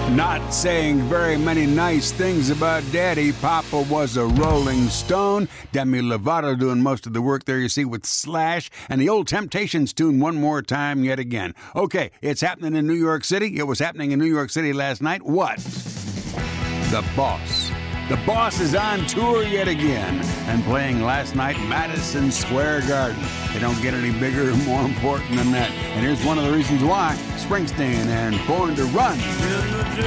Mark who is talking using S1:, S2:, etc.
S1: Not saying very many nice things about Daddy. Papa was a Rolling Stone. Demi Lovato doing most of the work there, you see, with Slash. And the old Temptations tune one more time yet again. Okay, it's happening in New York City. It was happening in New York City last night. What? The Boss. The Boss is on tour yet again and playing last night Madison Square Garden. They don't get any bigger or more important than that. And here's one of the reasons why. Springsteen and Born to Run.